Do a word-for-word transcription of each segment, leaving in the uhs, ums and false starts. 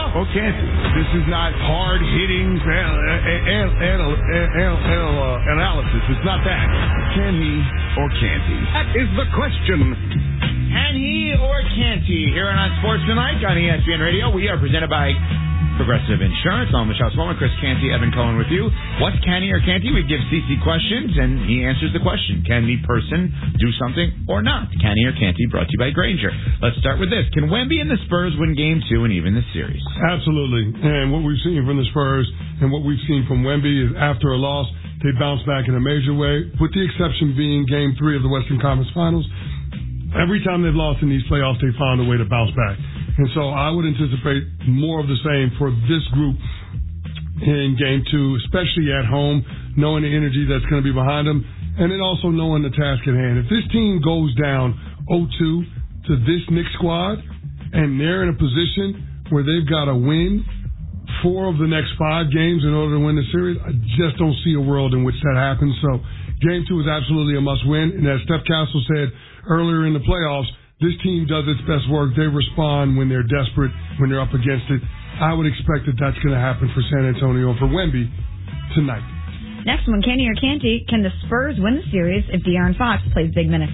or can't he? This is not hard-hitting analysis. It's not that. Can he or can't he? That is the question. Can he or can't he? Here on Sports Tonight on E S P N Radio, we are presented by Progressive Insurance. I'm Michelle Swellman, Chris Canty, Evan Cohen with you. What's can he or can't he? We give C C questions, and he answers the question. Can the person do something or not? Can he or can't he? Brought to you by Grainger. Let's start with this. Can Wemby and the Spurs win Game two and even the series? Absolutely. And what we've seen from the Spurs and what we've seen from Wemby is after a loss, they bounce back in a major way, with the exception being Game three of the Western Conference Finals. Every time they've lost in these playoffs, they found a way to bounce back. And so I would anticipate more of the same for this group in Game two, especially at home, knowing the energy that's going to be behind them, and then also knowing the task at hand. If this team goes down oh two to this Knicks squad, and they're in a position where they've got to win four of the next five games in order to win the series, I just don't see a world in which that happens. So Game two is absolutely a must-win. And as Steph Castle said earlier in the playoffs, this team does its best work. They respond when they're desperate, when they're up against it. I would expect that that's going to happen for San Antonio, for Wemby, tonight. Next one, can he or can't he? Can the Spurs win the series if De'Aaron Fox plays big minutes?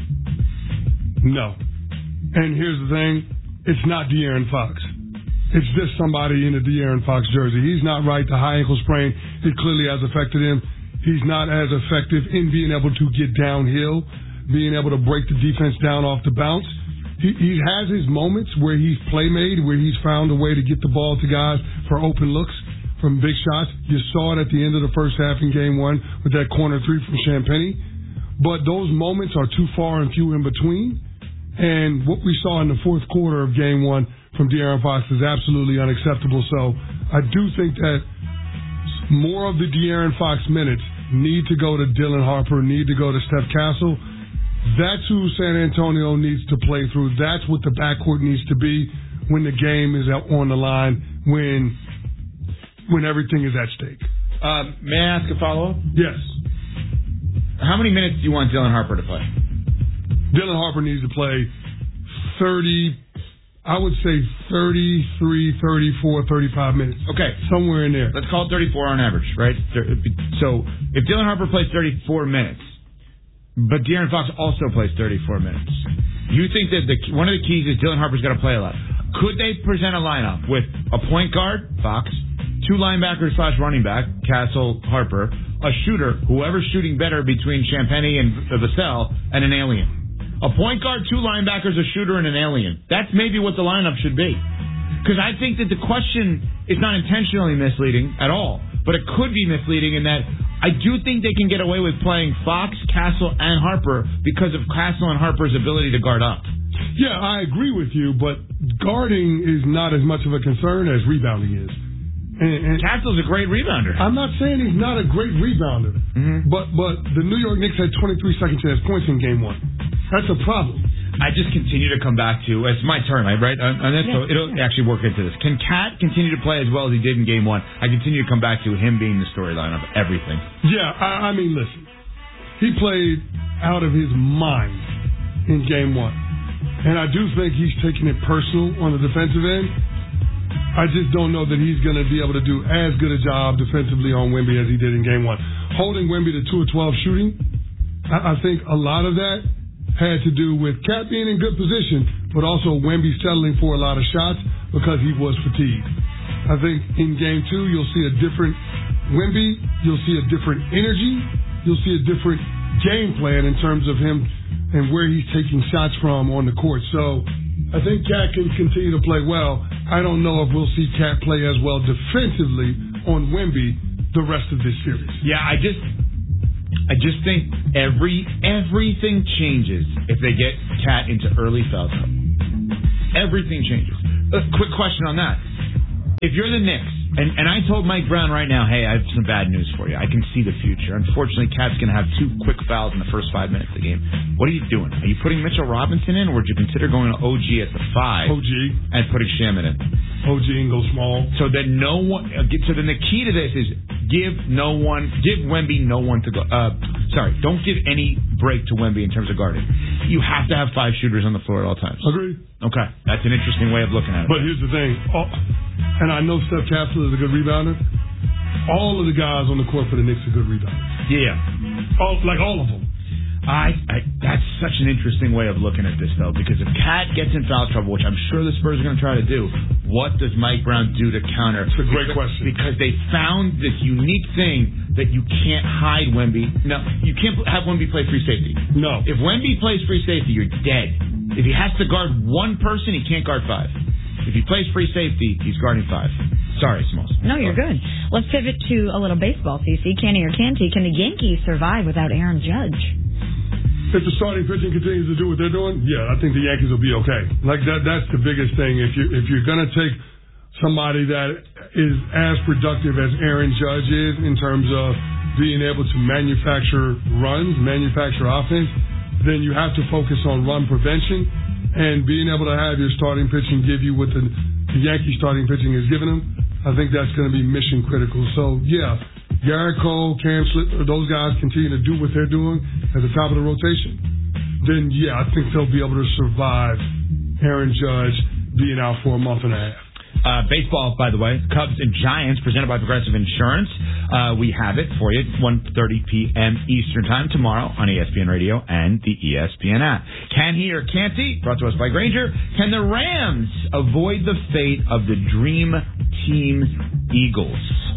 No. And here's the thing. It's not De'Aaron Fox. It's just somebody in a De'Aaron Fox jersey. He's not right. The high ankle sprain, it clearly has affected him. He's not as effective in being able to get downhill, being able to break the defense down off the bounce. He, he has his moments where he's playmade, where he's found a way to get the ball to guys for open looks from big shots. You saw it at the end of the first half in Game one with that corner three from Champagnie. But those moments are too far and few in between. And what we saw in the fourth quarter of Game one from De'Aaron Fox is absolutely unacceptable. So I do think that more of the De'Aaron Fox minutes need to go to Dylan Harper, need to go to Steph Castle. That's who San Antonio needs to play through. That's what the backcourt needs to be when the game is on the line, when when everything is at stake. Uh, may I ask a follow-up? Yes. How many minutes do you want Dylan Harper to play? Dylan Harper needs to play thirty, I would say thirty-three, thirty-four, thirty-five minutes. Okay. Somewhere in there. Let's call it thirty-four on average, right? So if Dylan Harper plays thirty-four minutes, but De'Aaron Fox also plays thirty-four minutes, you think that the one of the keys is Dylan Harper's got to play a lot. Could they present a lineup with a point guard, Fox, two linebackers slash running back, Castle, Harper, a shooter, whoever's shooting better between Champagnie and Vassell, and an alien? A point guard, two linebackers, a shooter, and an alien. That's maybe what the lineup should be. Because I think that the question is not intentionally misleading at all, but it could be misleading in that I do think they can get away with playing Fox, Castle, and Harper because of Castle and Harper's ability to guard up. Yeah, I agree with you, but guarding is not as much of a concern as rebounding is. And, and Castle's a great rebounder. I'm not saying he's not a great rebounder, mm-hmm. but but the New York Knicks had twenty-three second chance points in Game one. That's a problem. I just continue to come back to, it's my turn, right? And this, so it'll actually work into this. Can Cat continue to play as well as he did in Game one? I continue to come back to him being the storyline of everything. Yeah, I, I mean, listen. He played out of his mind in Game one. And I do think he's taking it personal on the defensive end. I just don't know that he's going to be able to do as good a job defensively on Wemby as he did in Game one. Holding Wemby to two of twelve shooting, I, I think a lot of that had to do with Cat being in good position, but also Wemby settling for a lot of shots because he was fatigued. I think in Game two, you'll see a different Wemby. You'll see a different energy. You'll see a different game plan in terms of him and where he's taking shots from on the court. So I think Cat can continue to play well. I don't know if we'll see Cat play as well defensively on Wemby the rest of this series. Yeah, I just... I just think every everything changes if they get Cat into early foul trouble. Everything changes. A quick question on that. If you're the Knicks, and, and I told Mike Brown right now, hey, I have some bad news for you. I can see the future. Unfortunately, Cat's going to have two quick fouls in the first five minutes of the game. What are you doing? Are you putting Mitchell Robinson in, or would you consider going to O G at the five O G. and putting Shaman in? O G and go small. So then no one. So then the key to this is give no one, give Wemby no one to go. Uh, sorry, don't give any break to Wemby in terms of guarding. You have to have five shooters on the floor at all times. Agreed. Okay, that's an interesting way of looking at it. But here's the thing. All, and I know Steph Castle is a good rebounder, all of the guys on the court for the Knicks are good rebounders. Yeah. All, like all of them. I, I that's such an interesting way of looking at this, though, because if Cat gets in foul trouble, which I'm sure the Spurs are going to try to do, what does Mike Brown do to counter? It's a great because, question. Because they found this unique thing that you can't hide Wemby. No, you can't have Wemby play free safety. No. If Wemby plays free safety, you're dead. If he has to guard one person, he can't guard five. If he plays free safety, he's guarding five. Sorry, Smalls. No, you're good. Let's pivot to a little baseball, C C. Canty or Canty, can the Yankees survive without Aaron Judge? If the starting pitching continues to do what they're doing, yeah, I think the Yankees will be okay. Like that, that's the biggest thing. If you if you're gonna take somebody that is as productive as Aaron Judge is in terms of being able to manufacture runs, manufacture offense, then you have to focus on run prevention and being able to have your starting pitching give you what the, the Yankee starting pitching is giving them. I think that's going to be mission critical. So yeah. Garrett Cole, Cam Slip, those guys continue to do what they're doing at the top of the rotation, then, yeah, I think they'll be able to survive Aaron Judge being out for a month and a half. Uh, baseball, by the way, Cubs and Giants, presented by Progressive Insurance. Uh, we have it for you at one thirty p.m. Eastern Time tomorrow on E S P N Radio and the E S P N app. Can he or can't he? Brought to us by Grainger. Can the Rams avoid the fate of the Dream Team Eagles?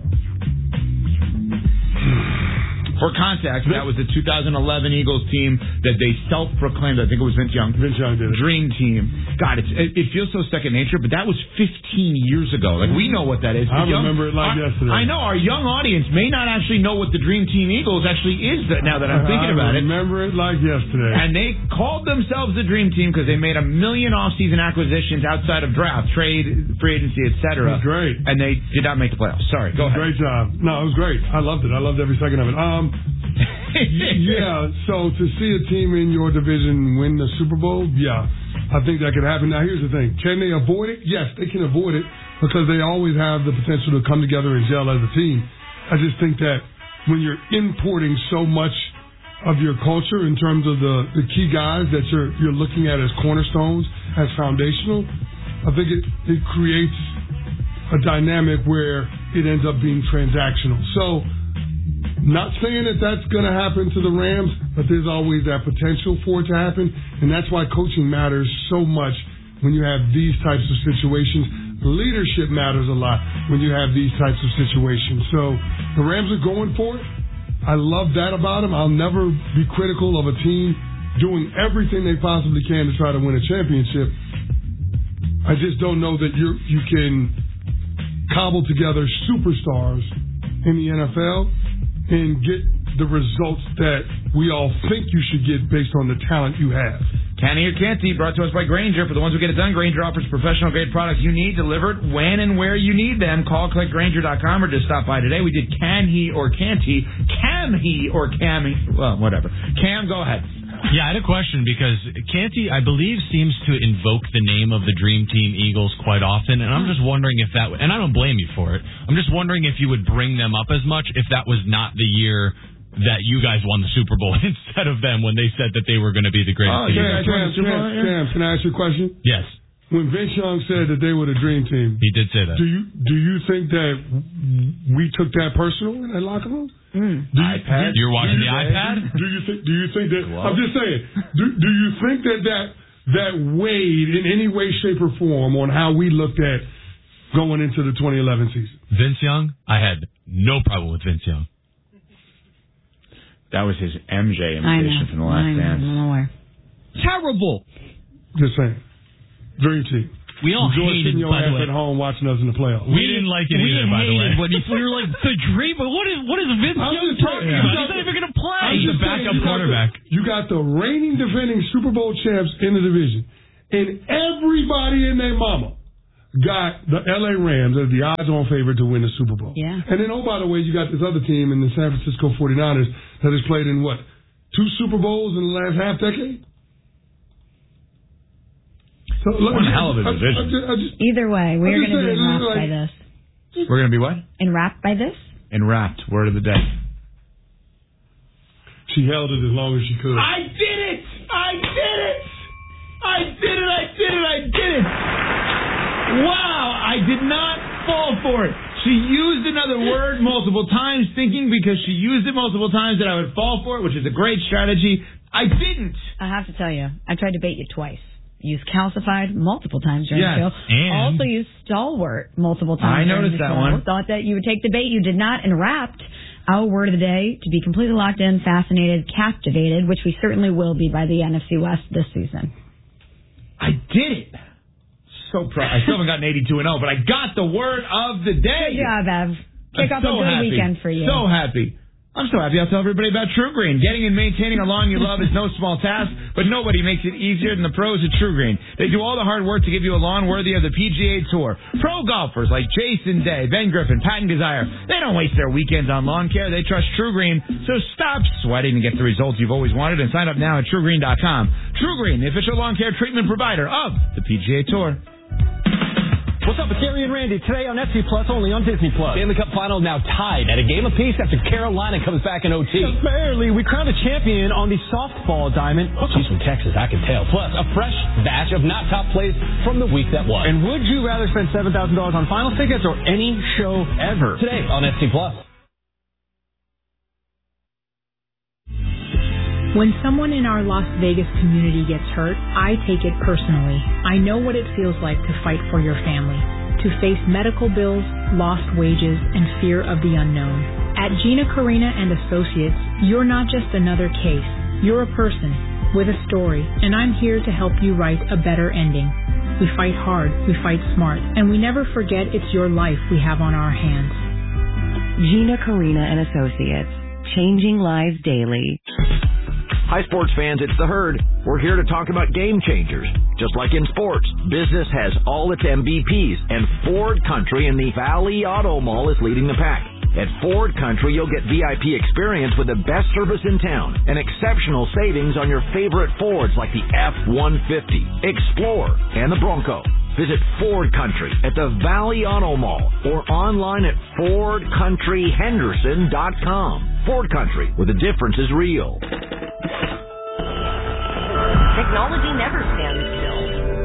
For context, that was the two thousand eleven Eagles team that they self-proclaimed. I think it was Vince Young. Vince Young did it. Dream team. God, it's, it, it feels so second nature, but that was fifteen years ago. Like, we know what that is. I young, remember it like our, yesterday. I know. Our young audience may not actually know what the Dream Team Eagles actually is that, now that I'm thinking I about it. I remember it like yesterday. And they called themselves the Dream Team because they made a million off-season acquisitions outside of draft, trade, free agency, et cetera. It was great. And they did not make the playoffs. Sorry. Go ahead. Great job. No, it was great. I loved it. I loved every second of it. Um... Yeah, so to see a team in your division win the Super Bowl, yeah, I think that could happen. Now, here's the thing. Can they avoid it? Yes, they can avoid it because they always have the potential to come together and gel as a team. I just think that when you're importing so much of your culture in terms of the, the key guys that you're you're looking at as cornerstones, as foundational, I think it, it creates a dynamic where it ends up being transactional. So, not saying that that's going to happen to the Rams, but there's always that potential for it to happen, and that's why coaching matters so much when you have these types of situations. Leadership matters a lot when you have these types of situations. So the Rams are going for it. I love that about them. I'll never be critical of a team doing everything they possibly can to try to win a championship. I just don't know that you you can cobble together superstars in the N F L and get the results that we all think you should get based on the talent you have. Can he or can't he? Brought to us by Grainger. For the ones who get it done, Grainger offers professional grade products you need delivered when and where you need them. Call click Grainger dot com or just stop by today. We did can he or can't he? Can he or can he? Well, whatever. Cam, go ahead. Yeah, I had a question because Canty, I believe, seems to invoke the name of the Dream Team Eagles quite often, and I'm just wondering if that, and I don't blame you for it, I'm just wondering if you would bring them up as much if that was not the year that you guys won the Super Bowl instead of them when they said that they were going to be the greatest Oh, team. yeah, Cam, Cam, Cam, can I ask you a question? Yes, When Vince Young said that they were the dream team, he did say that. do you do you think that we took that personal in that locker room? Mm. Do you, iPad? You're watching do the you, iPad? Do you think? Do you think that? Hello? I'm just saying. Do Do you think that that that weighed in any way, shape, or form on how we looked at going into the twenty eleven season? Vince Young, I had no problem with Vince Young. That was his M J I know. imitation from The Last I know. Dance. I'm aware. Terrible. Just saying. Dream team. We all Enjoy hated, sitting your by the ass way. at home watching us in the playoffs. We didn't like it we either, by the way. hated when he- we were like, the dream, but what is, what is Vince I'm Young just talking saying, about? you He's got not the- even going to play. I'm He's just the backup saying, you got quarterback. The, you got the reigning defending Super Bowl champs in the division, and everybody and their mama got the L A Rams as the odds-on favorite to win the Super Bowl. Yeah. And then, oh, by the way, you got this other team in the San Francisco forty-niners that has played in, what, two Super Bowls in the last half decade? So, One hell of a I- I- division. I just- I just- Either way, we're I'm going just to be saying, enwrapped like- by this. We're going to be what? Enwrapped by this? Enwrapped. Word of the day. She held it as long as she could. I did it! I did it! I did it! I did it! I did it! Wow! I did not fall for it. She used another word multiple times, thinking because she used it multiple times that I would fall for it, which is a great strategy. I didn't. I have to tell you, I tried to bait you twice. Used calcified multiple times during Yes, the show. and- Also used stalwart multiple times I during noticed the that show. one. Thought that you would take the bait. You did not. And wrapped our word of the day to be completely locked in, fascinated, captivated, which we certainly will be by the N F C West this season. I did it. So proud. I still haven't gotten eighty-two and oh, but I got the word of the day. Good job, Ev. Kick I'm off so a good happy. weekend for you. So happy. I'm so happy. I'll tell everybody about True Green. Getting and maintaining a lawn you love is no small task, but nobody makes it easier than the pros at True Green. They do all the hard work to give you a lawn worthy of the P G A Tour. Pro golfers like Jason Day, Ben Griffin, Patton Desire, they don't waste their weekends on lawn care. They trust True Green. So stop sweating to get the results you've always wanted and sign up now at True Green dot com. True Green, the official lawn care treatment provider of the P G A Tour. What's up, it's Gary and Randy. Today on F C Plus, only on Disney Plus. Stanley Cup final now tied at a game apiece after Carolina comes back in O T. Just barely. We crowned a champion on the softball diamond. She's from Texas, I can tell. Plus, a fresh batch of not top plays from the week that was. And would you rather spend seven thousand dollars on final tickets or any show ever? Today on F C Plus. When someone in our Las Vegas community gets hurt, I take it personally. I know what it feels like to fight for your family, to face medical bills, lost wages, and fear of the unknown. At Gina Carina and Associates, you're not just another case. You're a person with a story, and I'm here to help you write a better ending. We fight hard, we fight smart, and we never forget it's your life we have on our hands. Gina Carina and Associates, changing lives daily. Hi, sports fans, it's The Herd. We're here to talk about game changers. Just like in sports, business has all its M V Ps, and Ford Country in the Valley Auto Mall is leading the pack. At Ford Country, you'll get V I P experience with the best service in town and exceptional savings on your favorite Fords like the F one fifty, Explorer, and the Bronco. Visit Ford Country at the Valley Auto Mall or online at ford country henderson dot com. Ford Country, where the difference is real. Technology never stands still.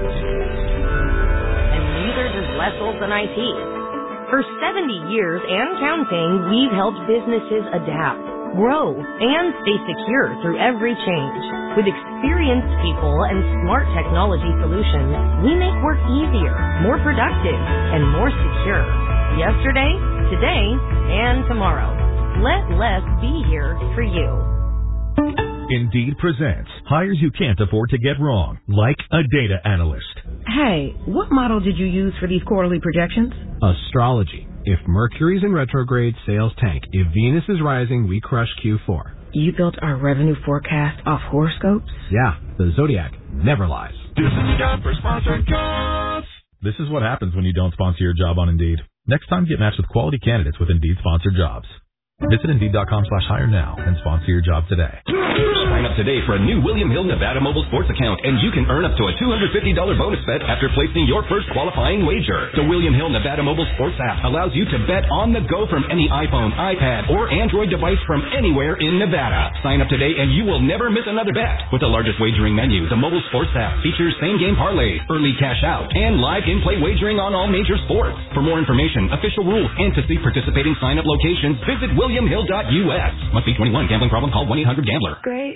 And neither does less old than I T. For seventy years and counting, we've helped businesses adapt, grow, and stay secure through every change. With experienced people and smart technology solutions, we make work easier, more productive, and more secure. Yesterday, today, and tomorrow. Let less be here for you. Indeed presents hires you can't afford to get wrong, like a data analyst. Hey, what model did you use for these quarterly projections? Astrology. If Mercury's in retrograde, sales tank. If Venus is rising, we crush Q four. You built our revenue forecast off horoscopes? Yeah, the Zodiac never lies. This is what happens when you don't sponsor your job on Indeed. Next time, get matched with quality candidates with Indeed sponsored jobs. Visit Indeed.com slash hire now and sponsor your job today. Sign up today for a new William Hill Nevada Mobile Sports account, and you can earn up to a two hundred fifty dollars bonus bet after placing your first qualifying wager. The William Hill Nevada Mobile Sports app allows you to bet on the go from any iPhone, iPad, or Android device from anywhere in Nevada. Sign up today and you will never miss another bet. With the largest wagering menu, the mobile sports app features same-game parlays, early cash out, and live in-play wagering on all major sports. For more information, official rules, and to see participating sign-up locations, visit william hill dot U S. Must be twenty-one. Gambling problem? Call one eight hundred gambler. Great.